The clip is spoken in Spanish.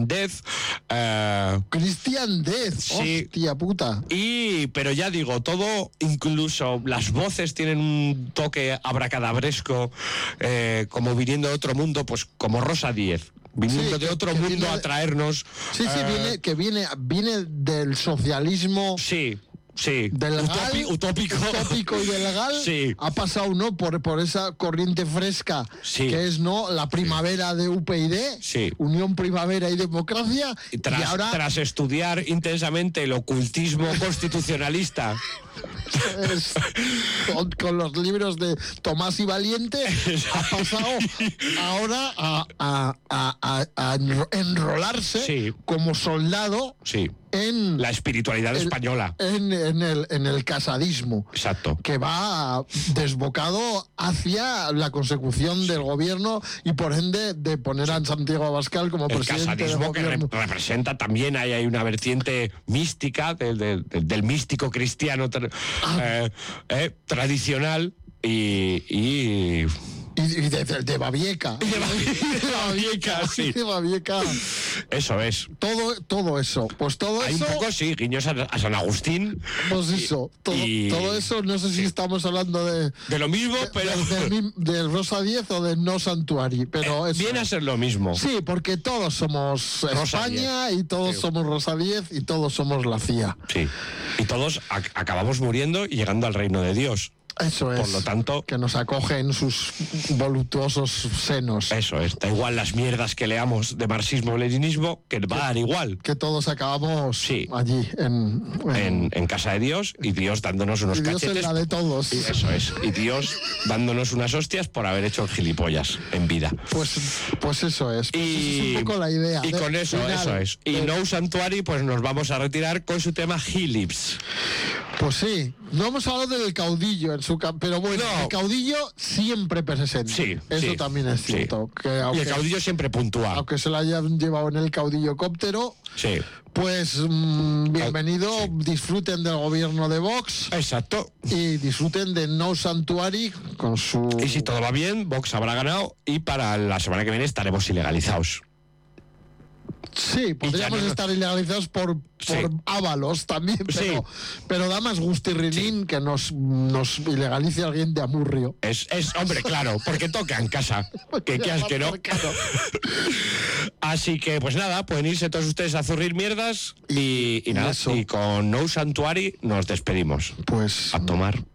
Christian Death. Christian Death, sí. Hostia puta. Pero ya digo, todo, incluso las voces tienen un toque abracadabresco, como viniendo de otro mundo, pues como Rosa Díez. Viniendo de otro mundo a traernos. Sí, viene del socialismo. Sí. Sí, del utópico y del legal. Sí. Ha pasado, ¿no? por esa corriente fresca, sí, que es, ¿no?, la primavera de UPyD, sí, Unión Primavera y Democracia. Y ahora, tras estudiar intensamente el ocultismo constitucionalista con los libros de Tomás y Valiente, ha pasado ahora a enrolarse como soldado en la espiritualidad española, en el casadismo. Exacto. Que va desbocado hacia la consecución del gobierno y por ende de poner a Santiago Abascal como presidente del casadismo, gobierno. Que representa también, hay una vertiente mística del místico cristiano tradicional y de Babieca. De Babieca, sí. De Babieca. Eso es. Todo eso. Pues todo hay eso. Hay un poco, sí, guiños a San Agustín. Pues eso. Todo eso, no sé si estamos hablando de lo mismo, pero. De Rosa Díez o de No Santuari. Pero viene a ser lo mismo. Sí, porque todos somos Rosa España 10. Y todos somos Rosa Díez y todos somos la CIA. Sí. Y todos acabamos muriendo y llegando al reino de Dios. Eso es. Por lo tanto, que nos acoge en sus voluptuosos senos. Eso es. Da igual las mierdas que leamos de marxismo-leninismo, que va a dar igual. Que todos acabamos allí en casa de Dios, y Dios dándonos unos Dios cachetes. En la de todos. Y eso es. Y Dios dándonos unas hostias por haber hecho el gilipollas en vida. Pues eso es. Pues y es un poco la idea. Y con eso es. Y No Santuari, pues nos vamos a retirar con su tema Hilips. Pues sí. No hemos hablado del caudillo pero bueno, el caudillo siempre presente. Sí, eso también es cierto. Sí. Y el caudillo siempre puntúa. Aunque se lo hayan llevado en el caudillocóptero. Sí. Pues bienvenido, disfruten del gobierno de Vox. Exacto. Y disfruten de No Santuari con su... Y si todo va bien, Vox habrá ganado y para la semana que viene estaremos ilegalizados. Sí, podríamos estar ilegalizados por ávalos también, pero da más gustirrinín que nos ilegalice alguien de Amurrio. Es hombre, claro, porque toca en casa. Que no. Así que, pues nada, pueden irse todos ustedes a zurrir mierdas y nada. Y con No Santuari nos despedimos. Pues a tomar